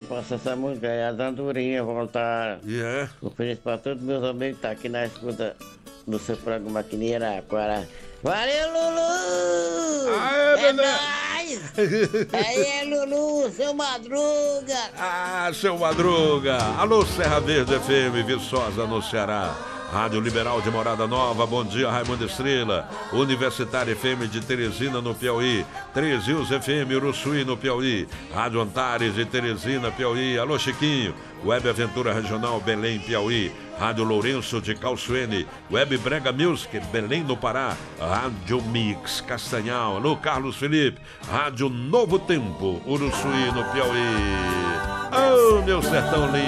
passa essa música aí, as andorinhas voltar. Ofereço pra todos meus amigos que tá aqui na escuta do seu programa aqui em Iraquara. Valeu, Lulu! Aê, é nóis! Aí, Lulu, seu Madruga! Ah, seu Madruga! Alô, Serra Verde FM, Viçosa no Ceará. Rádio Liberal de Morada Nova, bom dia, Raimundo Estrela. Universitária FM de Teresina, no Piauí. Três Rios FM, Uruçuí, no Piauí. Rádio Antares de Teresina, Piauí. Alô, Chiquinho. Web Aventura Regional, Belém, Piauí. Rádio Lourenço de Calçoene. Web Brega Music, Belém, no Pará. Rádio Mix, Castanhal. Alô, Carlos Felipe. Rádio Novo Tempo, Uruçuí, no Piauí. Oh, meu sertão lindo.